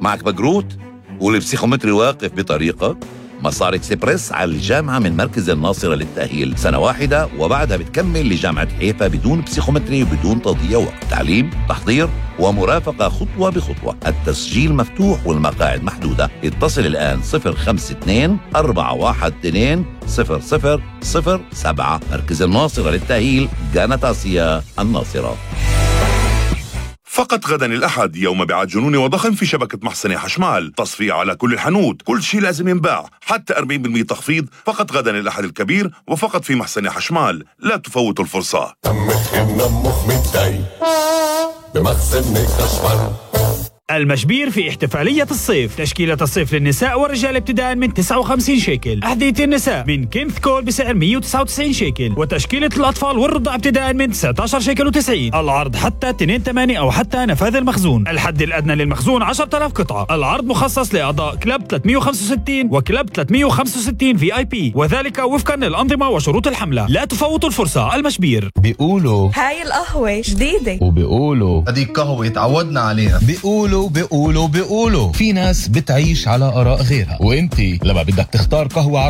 معك بقروت والبسيخومتري واقف بطريقك؟ مسار اكسبرس على الجامعة من مركز الناصرة للتأهيل، سنة واحدة وبعدها بتكمل لجامعة حيفا بدون بسيخومتري وبدون تضييع وقت. تعليم، تحضير ومرافقة خطوة بخطوة. التسجيل مفتوح والمقاعد محدودة. اتصل الآن 052-412-0007. مركز الناصرة للتأهيل، جانت آسيا الناصرة. فقط غدا الأحد يوم بيعات جنوني وضخم في شبكة محسنة حشمال، تصفية على كل الحانوت، كل شيء لازم ينباع، حتى 40% تخفيض. فقط غدا الأحد الكبير وفقط في محسنة حشمال، لا تفوتوا الفرصة. بمحسنة حشمال. المشبير في احتفالية الصيف، تشكيلة الصيف للنساء والرجال ابتداء من 59 شيكل، أحذية النساء من كينث كول بسعر 199 شيكل، وتشكيلة الأطفال والرضع ابتداء من 19 شيكل و90. العرض حتى 2/8 أو حتى نفاذ المخزون. الحد الأدنى للمخزون 10,000 قطعة. العرض مخصص لأعضاء كلب 365 وكلب 365 VIP، وذلك وفقا للأنظمة وشروط الحملة. لا تفوتوا الفرصة. المشبير. بيقولوا هاي القهوة جديدة، وبيقولوا هذه القهوة تعودنا عليها. بيقولوا في ناس بتعيش على آراء غيرها، وانتي لما بدك تختار قهوة